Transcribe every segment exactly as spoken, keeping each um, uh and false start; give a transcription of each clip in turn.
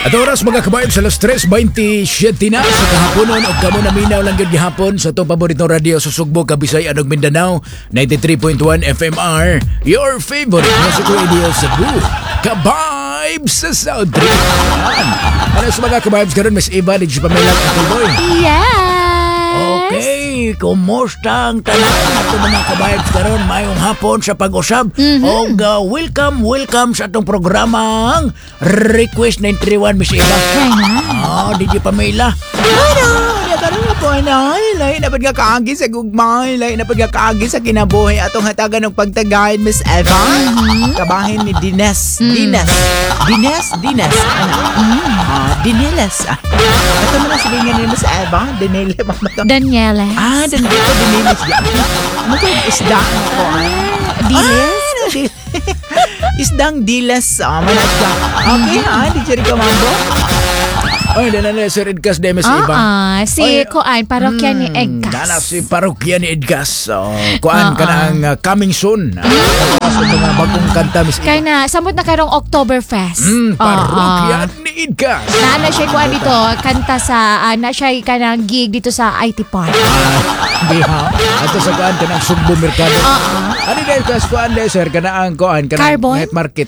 At oras mga kabayan sa alas tres twenty-seven na sa kahaponon o kamo na minaw lang yun gihapon sa itong paboritong radio sa Sugbo, Kabisay, Anog, Mindanao ninety-three point one F M R. Your favorite music radio sa Cebu, Kabibes sa South Trip. Ano sa mga kabibes karon, Miss Eva, did you pamilang at boy? Yes! Okay, kumusta ang tanan ato mga kabayad karon mayong hapon sa pag-usab mm-hmm. o uh, welcome welcome sa atong programang Request nine three one, Miss Eva. Ah, di di Pamela. Ano? Ya karon po na, lain na pud nga kaagi sa gugmay, lain na pud nga kaagi sa kinabuhi atong hatagan ng pagtagayan, Miss Eva. Mm-hmm. Kabahin ni Dines. Mm. Dines. Dines, Dines. Ano? Mm. Ah, Dineles. Ito mo na sabihin nga ni Miss Eva, Dinele mamato. Daniela. Ah, dan dito Dineles. Ano ko isda ko? Diles? Isdang diles. Ah, manat ka. Okay ha, di Jericho Mambo. Ay, dana na Sir Edgas de Miss Eva. Ah, si Oy, Kuan, parokya ni Edgas. Dana si parokya ni Edgas. Oh, Kuan Uh-uh. ka na ang uh, coming soon. Pasok uh, mga bagong kanta, Miss Eva. Kaya na, samot na karong Oktoberfest. Mm, parokya Uh-uh. ni Edgas. Na na siya Kuan dito, kanta sa, uh, na siya kanang gig dito sa I T Park. Di ha? Ato sa Kuan ka ng Sugbo Mercado. Uh-uh. Ano dahil kas Kuan de Sir ka na ang Kuan ka ng Carbon? night market.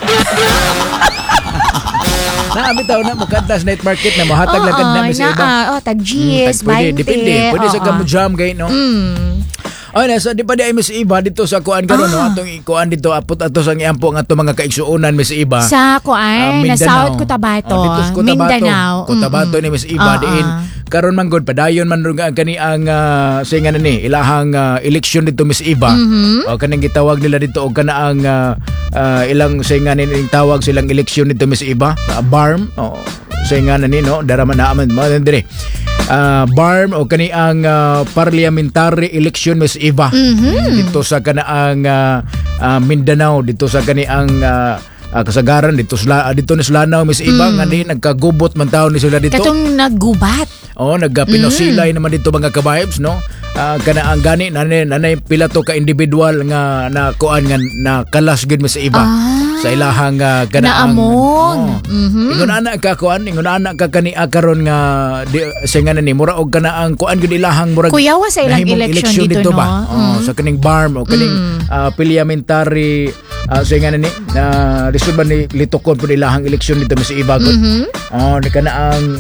Naamitaw na mo kanta sa night market na mahatag lang kanta, Miss Eva. Na, oh, tag-G's, Hmm, pwede, twenty. depende. Pwede sa kamo jam kayo, no? Mm. Ay, nasa di pa di ay Miss Eva dito sa kuan karon no, Ah. atong kuan dito apot ato sang iampo ang ato mga kaigsuonan, Miss Eva. Sa Kuan, Ah, na Mindanao. South Cotabato. Oh, dito sa Cotabato. Mindanao. Cotabato ni Miss Eva Ah, diin. ah. Karon man gud padayon man rung ang kani ang uh, singa ni ilahang uh, eleksyon dito, Miss Eva. Mhm. O kanang gitawag nila dito og kana ang uh, uh, ilang singa ni tawag silang eleksyon dito, Miss Eva. Uh, barm. O singa na ni no, daraman na man mo dire. Uh, barm o kani ang uh, parliamentary election, Miss Eva. Mhm. Dito sa kanaang uh, uh, Mindanao, dito sa kani ang uh, uh, kasagaran dito sa dito ni Lanao, Miss Eva, nga ni nagkagubot man taon ni sila dito. Katong naggubat. Oh, nagpinosilay naman dito mga kabibes, no? Uh, kana ang gani nanay nanay pila to ka individual nga na kuan nga na kalas gid, Miss Eva. Ah. Sa ilahang uh, kanaang Naamong. oh. Mhm. Ingon ana ka kuan, ingon ana ka kani karon nga di, sa nga ni mura og kanaang kuan gid ilahang murag Kuyawa sa ilang nahimong election dito, no? ba? Oh, Mm. sa kaning barm o kaning Mm. uh, parliamentary uh, sa nga ni uh, lisod ba ni litokon pud ilahang eleksyon dito, Miss Eva. Mhm. Oh, ni kanaang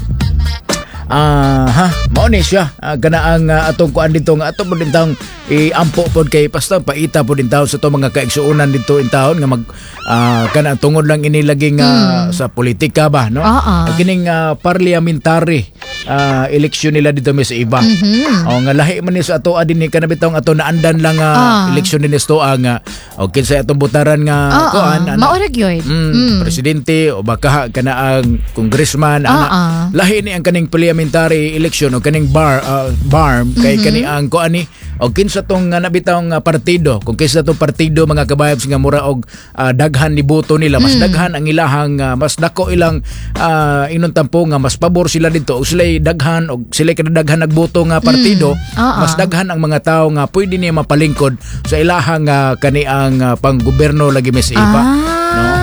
Ah, ha, mao ni siya. Ah, kana ang uh, atong kuan dito nga ato pod din taong iampo pod kay pasta paita pod din taon sa to mga kaigsuonan dito in taon nga mag ah, kana tungod lang inilaging uh, sa politika ba, no? Oo. Kining uh, parliamentary uh, eleksyon nila dito, Miss Eva. Mhm. O nga lahi man ni sa ato adin ni kana bitong ato naandan lang uh, Ah. eleksyon din sto nga o kinsa atong butaran nga Oo. kuan ana. Maurag yun. Mm, Mm. presidente o baka kana ang congressman ana. Ah, ah. Lahi ni ang kaning parliamentary election o kaning bar uh, barm kay Mhm. kani ang kuan ni o kinsa tong nga nabitawng uh, partido, kung kinsa tong partido mga kabayabs nga mura og uh, daghan ni boto nila, mas Mm. daghan ang ilahang uh, mas dako ilang uh, inon tampo nga mas pabor sila dito og sila'y daghan og sila'y kadaghan nagboto nga partido, Mm. Ah, ah. mas daghan ang mga tawo nga pwede niya mapalingkod sa ilahang uh, kani ang uh, panggobyerno lagi, Miss Eva. Ah. No?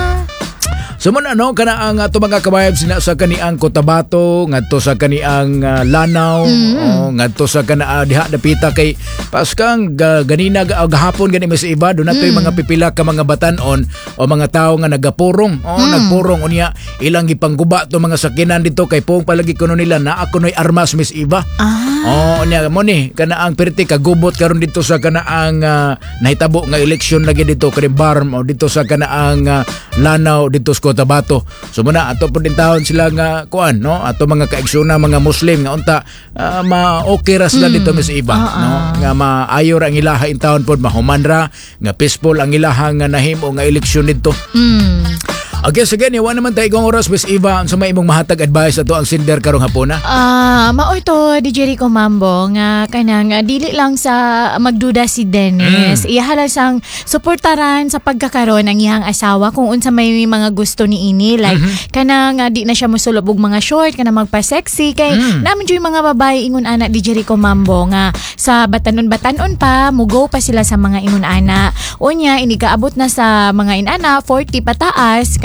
So man ano kana ang ato mga kabayab sina sa kaniang Cotabato ngadto sa kaniang uh, Lanao, Mm. oh, ngadto sa kana uh, diha dapita kay paskang ga, ganina ga, gahapon gani, Miss Eva, do nato Mm. mga pipila ka mga batanon o mga tawo nga nagapurong, oh, Mm. nagpurong unya ilang gipangguba to mga sakinan dito kay pong palagi kuno nila na ako noy armas, Miss Eva. Ah. Oh, nya mo ni kana ang perti kagubot karon dito sa kana ang uh, nahitabo nga eleksyon lagi dito kay barm o dito sa kana ang uh, Lanao dito sa Cotabato. So muna ato po din taon sila nga kuan, no? Ato mga kaigsuna mga Muslim nga unta uh, ma-okay ra sila Mm. dito, Miss Eva, Ah, no? ah. Nga maayo ra ang ilaha in taon pod, mahuman ra, nga peaceful ang ilaha nga nahimo nga eleksyon dito. Mm. Okay, sige, iwan naman tayo kong oras, Miss Eva, sa may imong mahatag advice ato ang sinder karong hapon na. Ah, mao ito di Jericho Mambo nga kanang ah, dili lang sa magduda si Dennis. Mm. Iyahala sang suportaran sa pagkakaroon ng iyang asawa kung unsa may mga gusto ni ini like Mhm. kanang ah, di na siya mosulod og mga short kanang magpa-sexy kay Mm. naman jud mga babae ingon ana di Jericho Mambo nga sa batanon-batanon pa mugo pa sila sa mga ingon ana. Unya ini kaabot na sa mga inana forty pataas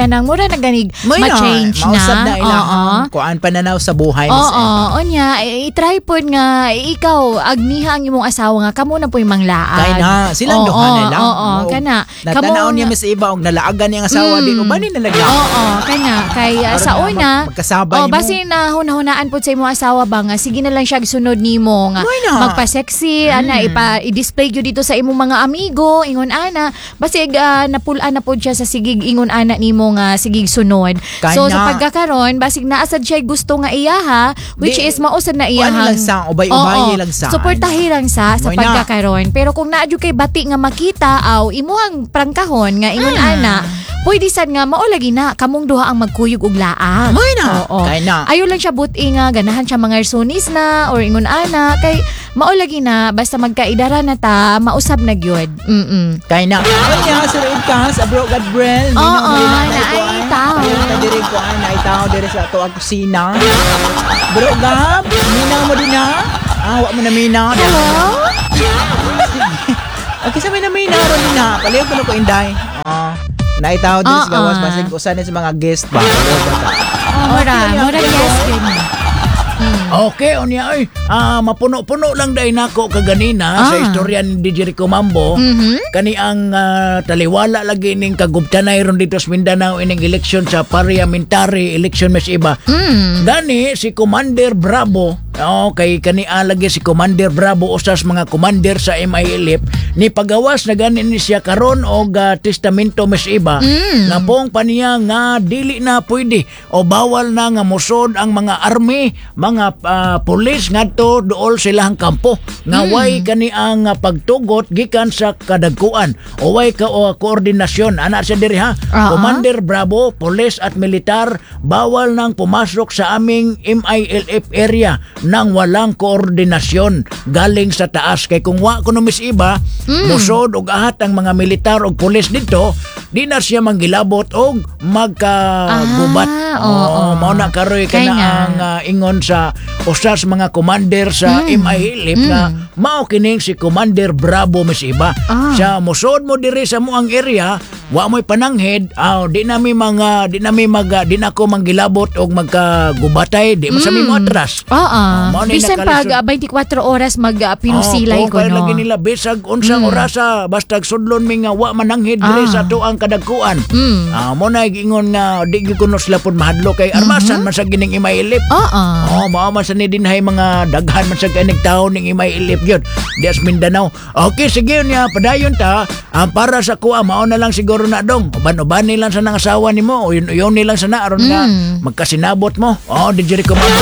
kanang mura na ganig May na, ma-change na. mausap na ilang Oo. kuan pananaw sa buhay. Miss Oo, Eva. onya, i-try po nga ikaw agniha ang imong asawa nga kamo na po manglaag. Kaya na, silang Oo, duha na lang. Oo, Oo. kana. Natanaw Kamo- niya Miss Eva og nalaagan niyang asawa Mm. din uban ni nalagyan. Oo, kanya. Kay uh, Aron sa na una, mag- magkasabay oh, mo. basi na hunahunaan po sa imong asawa ba nga, sige na lang siya sunod nimo nga. Why na? Magpa-sexy, ana, ipa, i-display yun dito sa imong mga amigo, ingon ana. Basi uh, napulaan na po siya sa sigig ingon ana nimo nga sigig sunod. Kaya So na. sa pagkakaroon, basig naasad siya gusto nga iyaha, which Di- is mausad na Kuan iyahang. lang sa, ubay-ubay lang sa. Suportahi lang sa sa Moy na. pagkakaroon. Pero kung naadyo kay bati nga makita aw imuhang prangkahon nga ingon Ah. ana, pwede sad nga mao lagi na kamong duha ang magkuyog og laag. Moy na. Oo. Kaya na. Ayo lang siya buti nga ganahan siya mga sunis na or ingon ana kay mao lagi na basta magkaidara na ta mausab na gyud. Mm. Kaya na. Kaya Sir Edcas, abro Gadbrel. Oo, naay tao. Nadiri ko ay naay tao diri sa ato ang kusina. Bro Gab, minaw mo din ha? Ah, wa mo na minaw. Hello? Okay, sa may na minaw ron din ha. Paliw ko na ko inday. Ah, naay tao diri sa Oo. gawas basig usan sa mga guest ba. Paliw ba ta? Oh, mura, mura yes yun. Okay, unya ay, ah, mapuno-puno lang dahil nako kaganina sa Ah. istorya ni D J Rico Mambo. Mhm. Kani ang ah, taliwala lagi ning kagubtanay ron dito sa Mindanao ining eleksyon sa parliamentary election Miss Iba. Mm. Gani si Commander Bravo, oh, kay kani ah, lagi si Commander Bravo usas mga commander sa M I L F ni pagawas na gani ni siya karon og ah, testamento Miss Iba. Mm. Nga pong paniya nga dili na pwede o bawal na nga musod ang mga army, mga ah, pulis ngadto dool silang kampo nga way kani ang ah, pagtugot gikan sa kadagkuan o way ka o koordinasyon ana siya diri ha. Oo. Commander Bravo, pulis at militar bawal nang pumasok sa aming M I L F area nang walang koordinasyon galing sa taas kay kung wa kuno Miss Iba musod og ahat ang mga militar og pulis dito di na siya manggilabot og magkagubat. Ah, oo. mao na karoy Kaya kana nga. ang ah, ingon sa usas mga commander sa M I L F nga mao kining si Commander Bravo Miss Iba. Ah. Sa musod mo diri sa muang area wa mo'y pananghid aw di na mi mga di na mi mag di na ko manggilabot og magkagubatay di mo sa mi mo atras. Oo. mao ni Bisan pag nakalisod. uh, twenty-four oras mag uh, pinusilay Oh, ko kaya no. lagi nila bisag unsang orasa basta sudlon mi nga wa mananghid diri Ah. sa tuang kadagkuan. Mm. Ah, mo na gingon nga di gyud kuno sila pud mahadlo kay armasan man sa gining M I L F. Oo. Oh, mao man sa ni dinhay mga daghan man sa kanig tawo ning M I L F gyud. Dias Mindanao. Okay, sige niya padayon ta. Ang para sa kuha mao na lang siguro na dong. Uban-uban nilang sa nang asawa nimo o yun, yun nilang sana aron nga Mm. magkasinabot mo. Oh, di jeri ko mambo.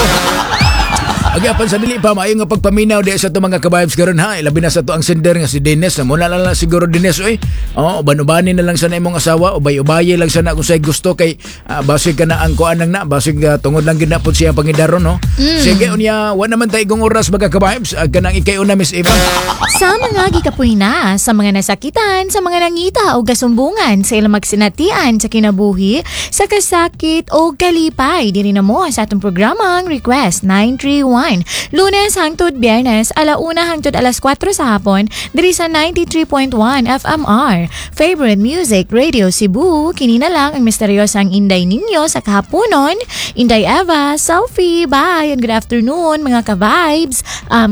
Agapan sa dili pa maayo nga pagpaminaw di sa to mga ka-vibes karon ha. Ilabi na sa to ang sender nga si Dennis. Muna na lang siguro Dennis oy. Oh, uban-ubanin na lang sana imong asawa, ubay-ubaye lang sana kung say gusto kay uh, basig ka na ang kuan nang na, basig uh, tungod lang gid na pud siya pangidaron no. Sige unya, wa naman tay igong oras mga ka-vibes. Uh, kanang ikay-una Miss Eva. Sa mga gikapoy na, sa mga nasakitan, sa mga nangita o gasumbungan, sa ilang magsinatian sa kinabuhi, sa kasakit o kalipay, diri na mo sa atong programang Request nine three one. Lunes hangtod Biyernes, alauna hangtod alas kwatro sa hapon, diri sa ninety-three point one F M R. Favorite Music Radio Cebu, kini na lang ang misteryosang Inday ninyo sa kahaponon. Inday Eva, Sophie, bye and good afternoon mga ka-vibes.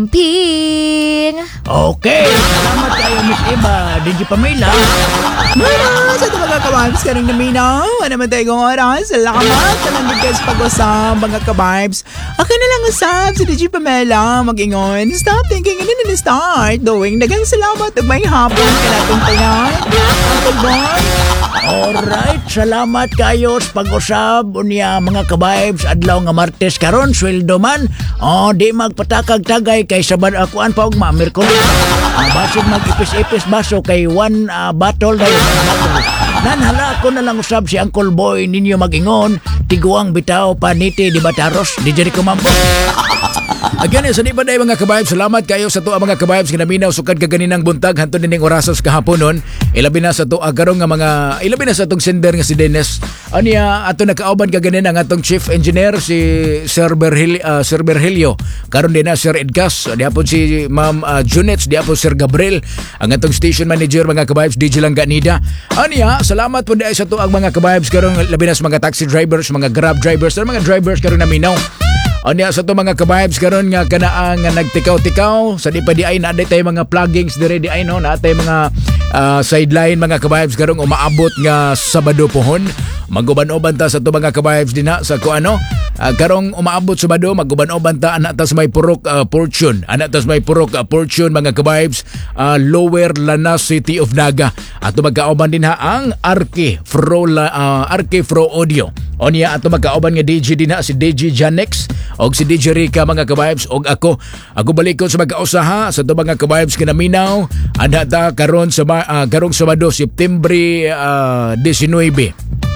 Amping! Okay, salamat kayo Miss Eva. D J Pamela. Mara, sa ito mga ka-vibes ka rin naminaw. Ano naman tayo kong oras? Salamat sa nandun pag-usap, mga ka-vibes. Akin na lang usap si D J Pamela. Mag-ingon, stop thinking and then start doing. Dagang salamat at may hapon ka natin tayo. Uncle Boy. Alright, salamat kayo sa pag-usab unya mga ka-vibes adlaw nga Martes karon sweldo man. Oh, di magpatakag tagay kay sabad akuan pa og Miyerkules. Ang basig mag-ipis-ipis baso kay one uh, battle dayon. Nanhala ko na lang usab si Uncle Boy ninyo mag-ingon tiguang bitaw paniti di Bataros di jeri ko mambo. Again, sa di pa day mga kabayb, salamat kayo sa tuwa mga kabayb kinaminaw sukad ka ganinang buntag hantud dining orasas kahapon nun. Ilabi na sa tuwa karong nga mga ilabi na sa atong sender nga si Dennis. Aniya ato nakauban ka ganin ang atong chief engineer si Sir Berhil uh, Sir Berhelio. Karon din na Sir Edgas, diapon si Ma'am uh, Junets, diapon Sir Gabriel, ang atong station manager mga kabayb D J Langganida. Aniya, salamat po di sa tuwa mga kabayb karong labi na sa mga taxi drivers, mga grab drivers, mga drivers karon naminaw. Anya sa to mga kabibes karon nga kanaang nga nagtikaw-tikaw sa di pa di ay na tay mga pluggings dire di ay no na tay mga uh, sideline mga kabibes karong umaabot nga Sabado pohon maguban-uban ta sa to mga kabibes dinha sa kuano uh, karong umaabot Sabado maguban-uban ta ana ta sa may purok uh, Fortune ana ta sa may purok uh, Fortune mga kabibes uh, Lower Lanas City of Naga ato magkauban dinha ang Arke Fro uh, Arke Fro Audio onya ato magkauban nga D J dinha si D J Janex og si D J Rica mga kabibes og ako ako balikon sa magkausaha sa to mga kabibes kinaminaw ana ta karon sa uh, karong Sabado September uh, nineteen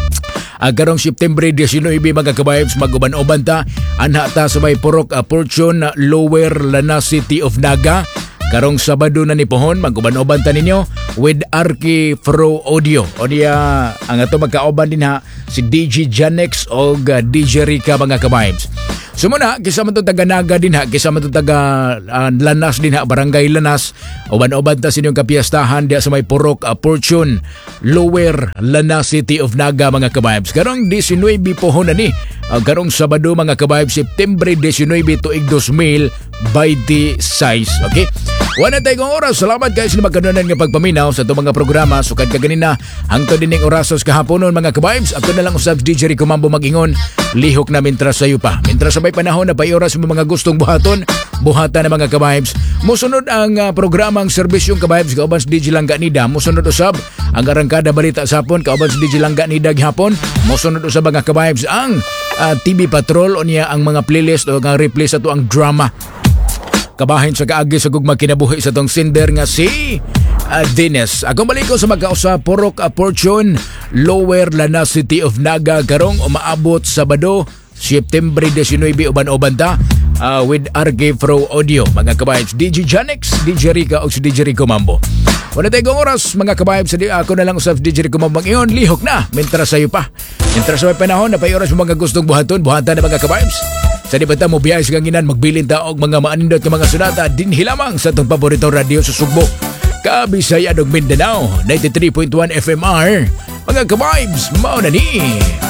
uh, karong September nineteen mga kabibes maguban-uban ta anha ta sa may purok uh, Fortune Lower Lanas City of Naga karong Sabado na ni pohon maguban-uban ta ninyo with Arki Pro Audio o niya ang ato magkauban din ha si D J Janex og uh, D J Rica mga kabibes. Sumuna, kisa man itong taga-Naga din ha, kisa man itong taga uh, Lanas din ha, Barangay Lanas, uban-uban ta sinyong kapiyastahan diya sa may purok uh, Fortune, Lower Lanas City of Naga mga kabibes. Karong nineteen pohon na ni, uh, karong Sabado mga kabibes, September nineteen tuig two thousand twenty-six. Okay? Wala tayo kong oras. Salamat guys na magkanunan ng pagpaminaw sa itong mga programa. Sukad ka ganina, hangtod din ng orasos kahaponon mga kabibes. Ako na lang usab D J Rico Mambo mag-ingon. Lihok na mintras sayo pa. Mintras sa may panahon na paioras mo mga gustong buhaton, buhatan na mga kabibes. Musunod ang uh, programang serbisyong kabibes kauban sa D J Langganida. Musunod usab ang arangkada balita sa hapon kauban sa D J Langganida gihapon. Musunod usab mga kabibes ang uh, T V Patrol o niya ang mga playlist o ang replay sa to ang drama. Kabahin sa kaagi sa gugma kinabuhi sa tong sender nga si uh, Dennis. Ako balik ko sa magkausa Purok uh, Fortune Lower Lanas City of Naga karong umaabot Sabado September nineteen uban-uban ta uh, with R K Pro Audio mga kabayabs D J Janex, D J Rica o si D J Rico Mambo. Wala tayong oras mga kabayabs, ako na lang usap D J Rico Mambo ngayon, lihok na mentras sayo pa. Mentras sa may panahon na payoras mga gustong buhaton, buhatan na mga kabayabs. Sa di ba ta mo biyay sa kanginan magbilin ta og mga maanindot ka mga sunata din hilamang sa itong paboritong radio sa Sugbo, Kabisaya ug Mindanao ninety-three point one F M R. Mga kabibes, mao na ni.